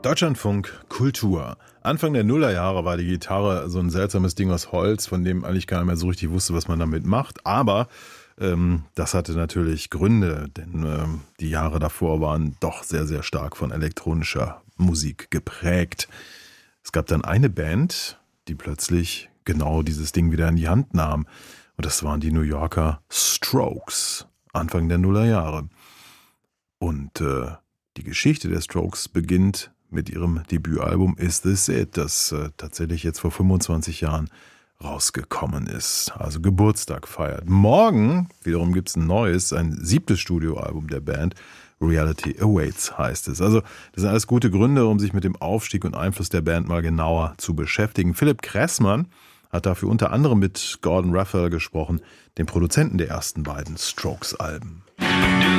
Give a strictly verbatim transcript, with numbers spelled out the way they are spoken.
Deutschlandfunk Kultur. Anfang der Nullerjahre war die Gitarre so ein seltsames Ding aus Holz, von dem eigentlich keiner mehr so richtig wusste, was man damit macht. Aber ähm, das hatte natürlich Gründe, denn ähm, die Jahre davor waren doch sehr, sehr stark von elektronischer Musik geprägt. Es gab dann eine Band, die plötzlich genau dieses Ding wieder in die Hand nahm. Und das waren die New Yorker Strokes, Anfang der Nullerjahre. Und äh, die Geschichte der Strokes beginnt mit ihrem Debütalbum Is This It, das äh, tatsächlich jetzt vor fünfundzwanzig Jahren rausgekommen ist, also Geburtstag feiert. Morgen wiederum gibt es ein neues, ein siebtes Studioalbum der Band, Reality Awaits heißt es. Also das sind alles gute Gründe, um sich mit dem Aufstieg und Einfluss der Band mal genauer zu beschäftigen. Philipp Kressmann hat dafür unter anderem mit Gordon Raphael gesprochen, dem Produzenten der ersten beiden Strokes-Alben.